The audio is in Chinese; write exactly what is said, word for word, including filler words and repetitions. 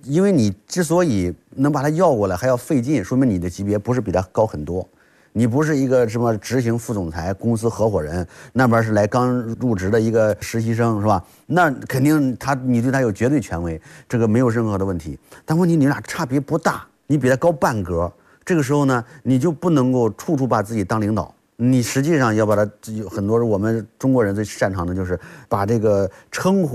因为你之所以能把他要过来还要费劲，说明你的级别不是比他高很多。你不是一个什么执行副总裁、公司合伙人，那边是来刚入职的一个实习生，是吧？那肯定他你对他有绝对权威，这个没有任何的问题。但问题你俩差别不大，你比他高半格，这个时候呢，你就不能够处处把自己当领导。你实际上要把他，很多我们中国人最擅长的就是把这个称呼。